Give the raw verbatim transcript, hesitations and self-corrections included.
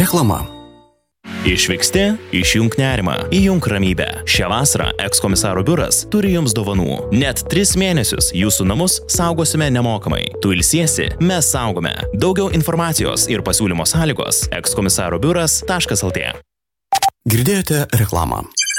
Reklama. Išvyksti, išjunk nerimą, įjunk ramybę. Šią vasarą ekskomisaro biuras turi jums dovanų. Net tris mėnesius jūsų namus saugosime nemokamai. Tu ilsiesi, mes saugome. Daugiau informacijos ir pasiūlymo sąlygos ekskomisaro biuras taškas lt. Girdėjote reklamą.